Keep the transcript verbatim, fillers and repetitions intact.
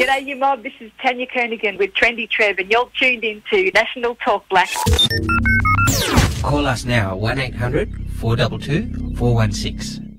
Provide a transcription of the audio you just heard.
G'day, you mob. This is Tanya Kernigan with Trendy Trev, and you're tuned into National Talk Black. Call us now, one eight hundred four two two four one six.